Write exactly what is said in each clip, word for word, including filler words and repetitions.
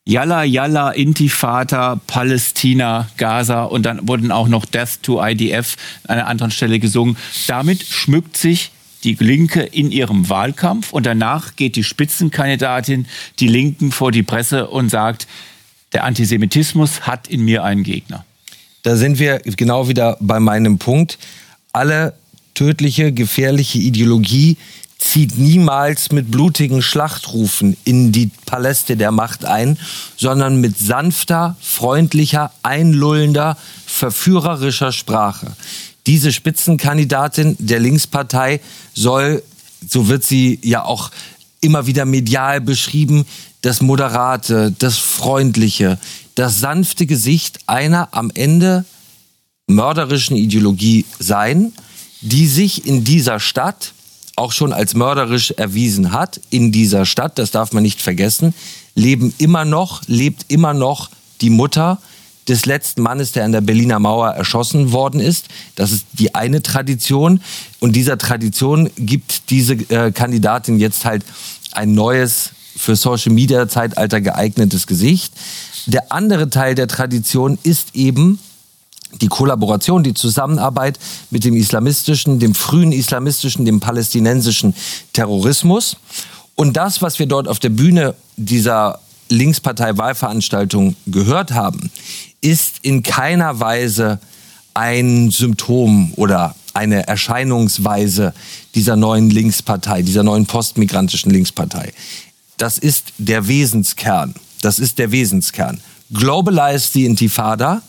Yalla, Yalla, Intifada, Palästina, Gaza und dann wurden auch noch Death to I D F an einer anderen Stelle gesungen. Damit schmückt sich die Linke in ihrem Wahlkampf und danach geht die Spitzenkandidatin, die Linken, vor die Presse und sagt, der Antisemitismus hat in mir einen Gegner. Da sind wir genau wieder bei meinem Punkt. Alle tödliche, gefährliche Ideologie zieht niemals mit blutigen Schlachtrufen in die Paläste der Macht ein, sondern mit sanfter, freundlicher, einlullender, verführerischer Sprache. Diese Spitzenkandidatin der Linkspartei soll, so wird sie ja auch immer wieder medial beschrieben, das moderate, das freundliche, das sanfte Gesicht einer am Ende mörderischen Ideologie sein, die sich in dieser Stadt auch schon als mörderisch erwiesen hat. In dieser Stadt, das darf man nicht vergessen, leben immer noch, lebt immer noch die Mutter des letzten Mannes, der an der Berliner Mauer erschossen worden ist. Das ist die eine Tradition. Und dieser Tradition gibt diese äh, Kandidatin jetzt halt ein neues, für Social-Media-Zeitalter geeignetes Gesicht. Der andere Teil der Tradition ist eben die Kollaboration, die Zusammenarbeit mit dem islamistischen, dem frühen islamistischen, dem palästinensischen Terrorismus. Und das, was wir dort auf der Bühne dieser Linkspartei-Wahlveranstaltung gehört haben, ist in keiner Weise ein Symptom oder eine Erscheinungsweise dieser neuen Linkspartei, dieser neuen postmigrantischen Linkspartei. Das ist der Wesenskern. Das ist der Wesenskern. Globalize the Intifada,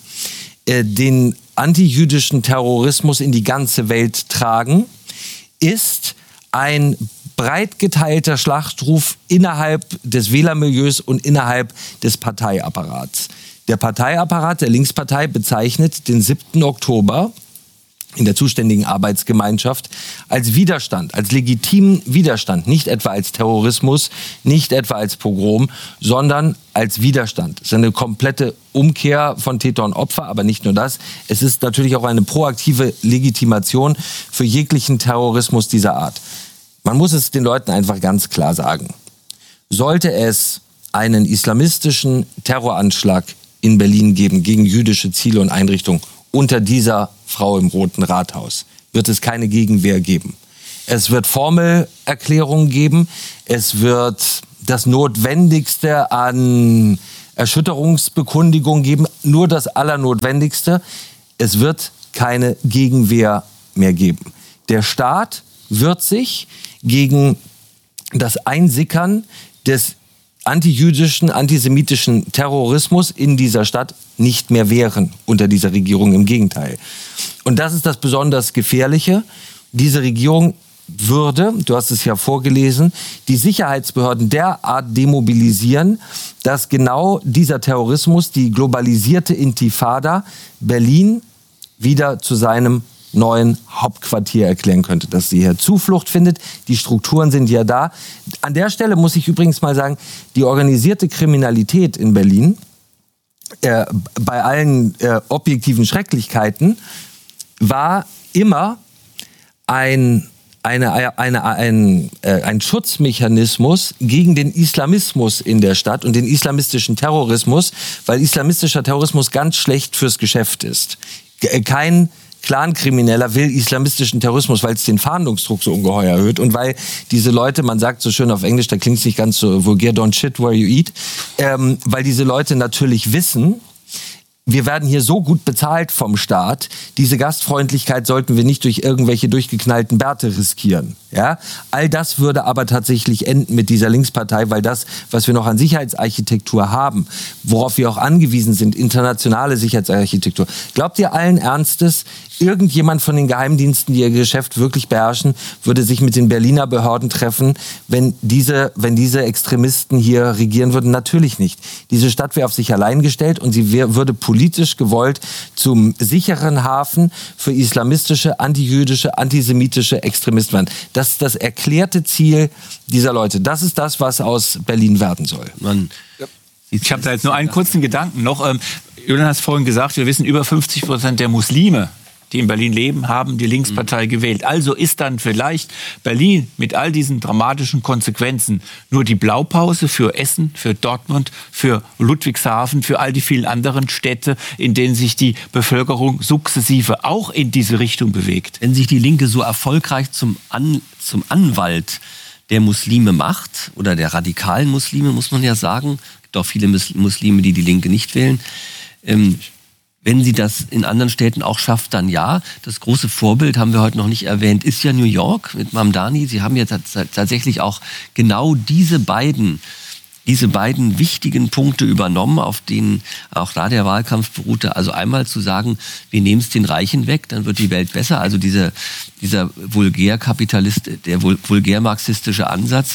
den antijüdischen Terrorismus in die ganze Welt tragen, ist ein breit geteilter Schlachtruf innerhalb des Wählermilieus und innerhalb des Parteiapparats. Der Parteiapparat der Linkspartei bezeichnet den siebten Oktober in der zuständigen Arbeitsgemeinschaft als Widerstand, als legitimen Widerstand, nicht etwa als Terrorismus, nicht etwa als Pogrom, sondern als Widerstand. Es ist eine komplette Umkehr von Täter und Opfer, aber nicht nur das. Es ist natürlich auch eine proaktive Legitimation für jeglichen Terrorismus dieser Art. Man muss es den Leuten einfach ganz klar sagen. Sollte es einen islamistischen Terroranschlag in Berlin geben gegen jüdische Ziele und Einrichtungen unter dieser Frau im Roten Rathaus, wird es keine Gegenwehr geben. Es wird Formelerklärungen geben, es wird das Notwendigste an Erschütterungsbekundigungen geben, nur das Allernotwendigste. Es wird keine Gegenwehr mehr geben. Der Staat wird sich gegen das Einsickern des antijüdischen, antisemitischen Terrorismus in dieser Stadt nicht mehr wehren unter dieser Regierung, im Gegenteil. Und das ist das besonders Gefährliche. Diese Regierung würde, du hast es ja vorgelesen, die Sicherheitsbehörden derart demobilisieren, dass genau dieser Terrorismus, die globalisierte Intifada, Berlin wieder zu seinem neuen Hauptquartier erklären könnte, dass sie hier Zuflucht findet. Die Strukturen sind ja da. An der Stelle muss ich übrigens mal sagen, die organisierte Kriminalität in Berlin, äh, bei allen äh, objektiven Schrecklichkeiten, war immer ein, eine, eine, ein, äh, ein Schutzmechanismus gegen den Islamismus in der Stadt und den islamistischen Terrorismus, weil islamistischer Terrorismus ganz schlecht fürs Geschäft ist. Kein Clan-Krimineller will islamistischen Terrorismus, weil es den Fahndungsdruck so ungeheuer erhöht und weil diese Leute, man sagt so schön auf Englisch, da klingt es nicht ganz so vulgär, don't shit where you eat, ähm, weil diese Leute natürlich wissen, wir werden hier so gut bezahlt vom Staat, diese Gastfreundlichkeit sollten wir nicht durch irgendwelche durchgeknallten Bärte riskieren. Ja? All das würde aber tatsächlich enden mit dieser Linkspartei, weil das, was wir noch an Sicherheitsarchitektur haben, worauf wir auch angewiesen sind, internationale Sicherheitsarchitektur. Glaubt ihr allen Ernstes, irgendjemand von den Geheimdiensten, die ihr Geschäft wirklich beherrschen, würde sich mit den Berliner Behörden treffen, wenn diese, wenn diese Extremisten hier regieren würden? Natürlich nicht. Diese Stadt wäre auf sich allein gestellt und sie wär, würde politisch gewollt zum sicheren Hafen für islamistische, antijüdische, antisemitische Extremisten werden. Das ist das erklärte Ziel dieser Leute. Das ist das, was aus Berlin werden soll. Man, ich habe da jetzt nur einen kurzen Gedanken noch. Ähm, Julian hat es vorhin gesagt, wir wissen, über fünfzig Prozent der Muslime die in Berlin leben, haben die Linkspartei mhm. gewählt. Also ist dann vielleicht Berlin mit all diesen dramatischen Konsequenzen nur die Blaupause für Essen, für Dortmund, für Ludwigshafen, für all die vielen anderen Städte, in denen sich die Bevölkerung sukzessive auch in diese Richtung bewegt. Wenn sich die Linke so erfolgreich zum, An, zum Anwalt der Muslime macht, oder der radikalen Muslime, muss man ja sagen, es gibt auch viele Muslime, die die Linke nicht wählen, ähm, wenn sie das in anderen Städten auch schafft, dann ja. Das große Vorbild, haben wir heute noch nicht erwähnt, ist ja New York mit Mamdani. Sie haben ja tatsächlich auch genau diese beiden diese beiden wichtigen Punkte übernommen, auf denen auch da der Wahlkampf beruhte. Also einmal zu sagen, wir nehmen es den Reichen weg, dann wird die Welt besser. Also dieser, dieser vulgärkapitalist, der vulgärmarxistische Ansatz.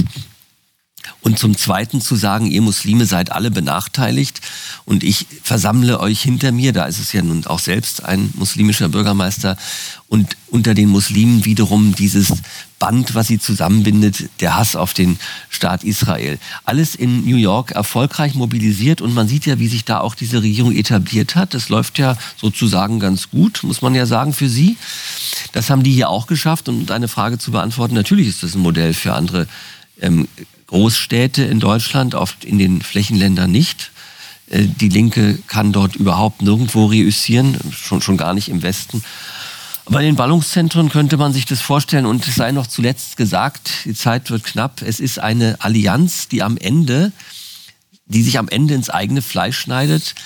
Und zum Zweiten zu sagen, ihr Muslime seid alle benachteiligt und ich versammle euch hinter mir. Da ist es ja nun auch selbst ein muslimischer Bürgermeister. Und unter den Muslimen wiederum dieses Band, was sie zusammenbindet, der Hass auf den Staat Israel. Alles in New York erfolgreich mobilisiert und man sieht ja, wie sich da auch diese Regierung etabliert hat. Das läuft ja sozusagen ganz gut, muss man ja sagen, für sie. Das haben die hier auch geschafft. Und um deine Frage zu beantworten, natürlich ist das ein Modell für andere ähm, Großstädte in Deutschland, oft in den Flächenländern nicht. Die Linke kann dort überhaupt nirgendwo reüssieren, schon, schon gar nicht im Westen. Aber in den Ballungszentren könnte man sich das vorstellen. Und es sei noch zuletzt gesagt, die Zeit wird knapp, es ist eine Allianz, die am Ende, die sich am Ende ins eigene Fleisch schneidet.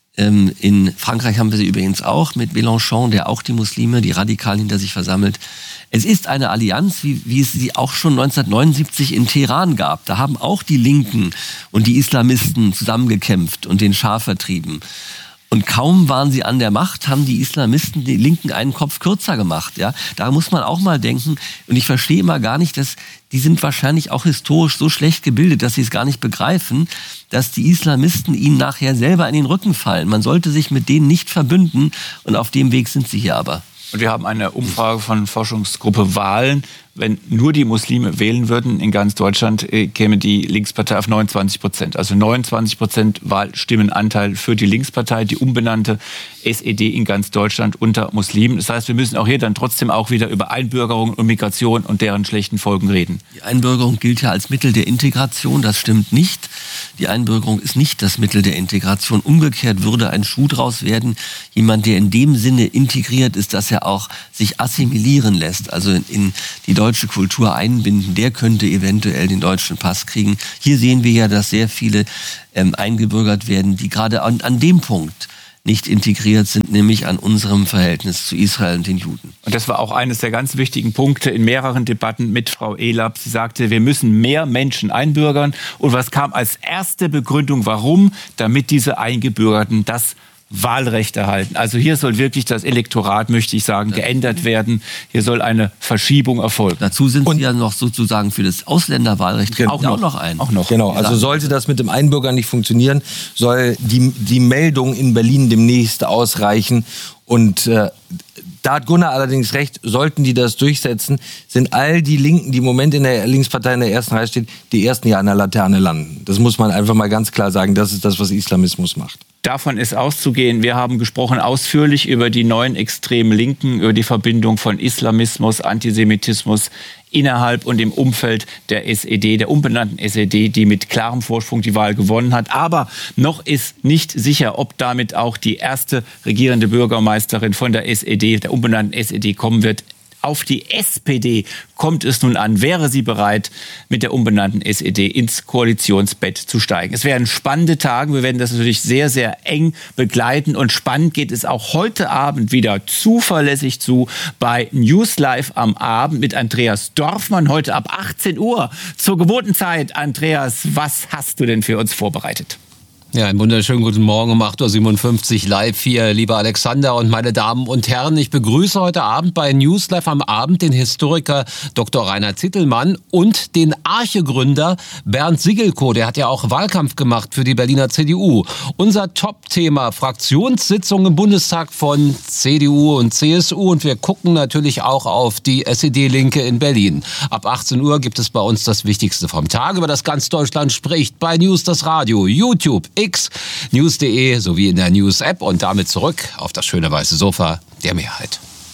In Frankreich haben wir sie übrigens auch mit Mélenchon, der auch die Muslime, die Radikalen hinter sich versammelt. Es ist eine Allianz, wie, wie es sie auch schon neunzehnhundertneunundsiebzig in Teheran gab. Da haben auch die Linken und die Islamisten zusammengekämpft und den Schah vertrieben. Und kaum waren sie an der Macht, haben die Islamisten die Linken einen Kopf kürzer gemacht. Ja, da muss man auch mal denken. Und ich verstehe immer gar nicht, dass die sind wahrscheinlich auch historisch so schlecht gebildet, dass sie es gar nicht begreifen, dass die Islamisten ihnen nachher selber in den Rücken fallen. Man sollte sich mit denen nicht verbünden. Und auf dem Weg sind sie hier aber. Und wir haben eine Umfrage von Forschungsgruppe Wahlen. Wenn nur die Muslime wählen würden in ganz Deutschland, käme die Linkspartei auf neunundzwanzig Prozent. Also neunundzwanzig Prozent Wahlstimmenanteil für die Linkspartei, die umbenannte S E D in ganz Deutschland unter Muslimen. Das heißt, wir müssen auch hier dann trotzdem auch wieder über Einbürgerung und Migration und deren schlechten Folgen reden. Die Einbürgerung gilt ja als Mittel der Integration. Das stimmt nicht. Die Einbürgerung ist nicht das Mittel der Integration. Umgekehrt würde ein Schuh draus werden. Jemand, der in dem Sinne integriert ist, dass er auch sich assimilieren lässt, also in die deutsche Kultur einbinden, der könnte eventuell den deutschen Pass kriegen. Hier sehen wir ja, dass sehr viele ähm, eingebürgert werden, die gerade an, an dem Punkt nicht integriert sind, nämlich an unserem Verhältnis zu Israel und den Juden. Und das war auch eines der ganz wichtigen Punkte in mehreren Debatten mit Frau Elab. Sie sagte, wir müssen mehr Menschen einbürgern. Und was kam als erste Begründung? Warum? Damit diese Eingebürgerten das Wahlrecht erhalten. Also hier soll wirklich das Elektorat, möchte ich sagen, geändert werden. Hier soll eine Verschiebung erfolgen. Dazu sind und Sie ja noch sozusagen für das Ausländerwahlrecht genau, auch, noch, auch noch ein. Auch noch. Genau, also sollte das mit dem Einbürgern nicht funktionieren, soll die, die Meldung in Berlin demnächst ausreichen. Und äh, da hat Gunnar allerdings recht, sollten die das durchsetzen, sind all die Linken, die im Moment in der Linkspartei in der ersten Reihe stehen, die ersten, die an der Laterne landen. Das muss man einfach mal ganz klar sagen. Das ist das, was Islamismus macht. Davon ist auszugehen. Wir haben gesprochen ausführlich über die neuen extremen Linken, über die Verbindung von Islamismus, Antisemitismus innerhalb und im Umfeld der S E D, der umbenannten S E D, die mit klarem Vorsprung die Wahl gewonnen hat. Aber noch ist nicht sicher, ob damit auch die erste regierende Bürgermeisterin von der S E D, der umbenannten S E D, kommen wird. Auf die S P D kommt es nun an. Wäre sie bereit, mit der umbenannten S E D ins Koalitionsbett zu steigen? Es werden spannende Tage. Wir werden das natürlich sehr, sehr eng begleiten. Und spannend geht es auch heute Abend wieder zuverlässig zu bei News Live am Abend mit Andreas Dorfmann. Heute ab achtzehn Uhr zur gewohnten Zeit. Andreas, was hast du denn für uns vorbereitet? Ja, einen wunderschönen guten Morgen um acht Uhr siebenundfünfzig live hier, lieber Alexander und meine Damen und Herren. Ich begrüße heute Abend bei News Live am Abend den Historiker Doktor Rainer Zittelmann und den Arche-Gründer Bernd Sigelko. Der hat ja auch Wahlkampf gemacht für die Berliner C D U. Unser Top-Thema, Fraktionssitzung im Bundestag von C D U und C S U. Und wir gucken natürlich auch auf die S E D-Linke in Berlin. Ab achtzehn Uhr gibt es bei uns das Wichtigste vom Tag, über das ganz Deutschland spricht. Bei News das Radio, YouTube, X, news punkt de sowie in der News-App und damit zurück auf das schöne weiße Sofa der Mehrheit.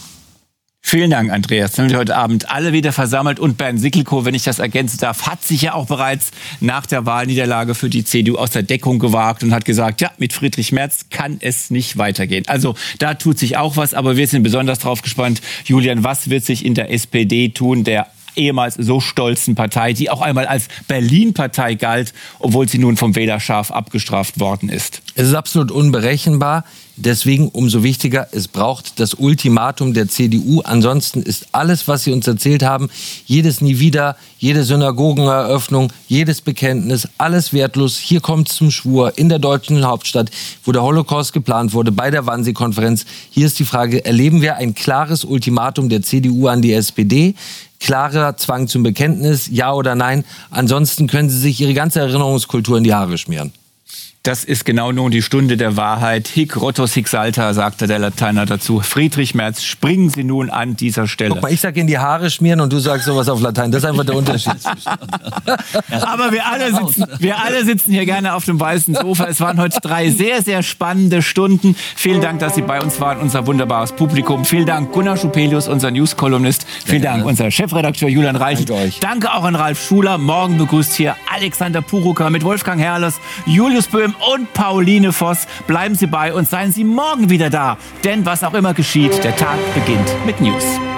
Vielen Dank, Andreas. Dann sind wir heute Abend alle wieder versammelt. Und Bernd Sickelko, wenn ich das ergänzen darf, hat sich ja auch bereits nach der Wahlniederlage für die C D U aus der Deckung gewagt und hat gesagt, ja, mit Friedrich Merz kann es nicht weitergehen. Also da tut sich auch was, aber wir sind besonders drauf gespannt. Julian, was wird sich in der S P D tun, der ehemals so stolzen Partei, die auch einmal als Berlin-Partei galt, obwohl sie nun vom Wählerschaf abgestraft worden ist? Es ist absolut unberechenbar. Deswegen umso wichtiger, es braucht das Ultimatum der C D U. Ansonsten ist alles, was Sie uns erzählt haben, jedes Nie wieder, jede Synagogeneröffnung, jedes Bekenntnis, alles wertlos. Hier kommt es zum Schwur in der deutschen Hauptstadt, wo der Holocaust geplant wurde, bei der Wannsee-Konferenz. Hier ist die Frage, erleben wir ein klares Ultimatum der C D U an die S P D? Klarer Zwang zum Bekenntnis, ja oder nein? Ansonsten können Sie sich Ihre ganze Erinnerungskultur in die Haare schmieren. Das ist genau nun die Stunde der Wahrheit. Hic rotos hic salta, sagte der Lateiner dazu. Friedrich Merz, springen Sie nun an dieser Stelle. Guck mal, ich sage in die Haare schmieren und du sagst sowas auf Latein. Das ist einfach der Unterschied. Aber wir alle, sitzen, wir alle sitzen hier gerne auf dem weißen Sofa. Es waren heute drei sehr, sehr spannende Stunden. Vielen Dank, dass Sie bei uns waren, unser wunderbares Publikum. Vielen Dank, Gunnar Schupelius, unser News-Kolumnist. Vielen Dank, unser Chefredakteur Julian Reichelt. Danke euch. Danke auch an Ralf Schuler. Morgen begrüßt hier Alexander Purucker mit Wolfgang Herrles, Julius Böhm und Pauline Voss. Bleiben Sie bei uns, seien Sie morgen wieder da. Denn was auch immer geschieht, der Tag beginnt mit News.